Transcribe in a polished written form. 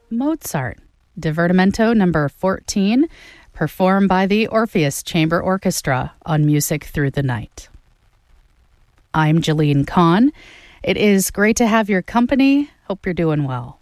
Mozart, Divertimento number 14, performed by the Orpheus Chamber Orchestra on Music Through the Night. I'm Jalene Kahn. It is great to have your company. Hope you're doing well.